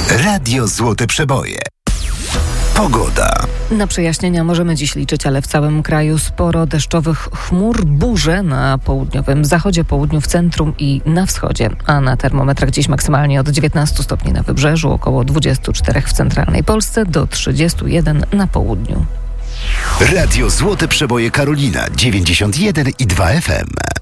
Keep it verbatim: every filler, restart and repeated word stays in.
Radio Złote Przeboje. Pogoda. Na przejaśnienia możemy dziś liczyć, ale w całym kraju sporo deszczowych chmur, burze na południowym zachodzie, południu, w centrum i na wschodzie. A na termometrach dziś maksymalnie od dziewiętnastu stopni na wybrzeżu, około dwudziestu czterech w centralnej Polsce, do trzydziestu jeden na południu. Radio Złote Przeboje Karolina dziewięćdziesiąt jeden i dwa F M.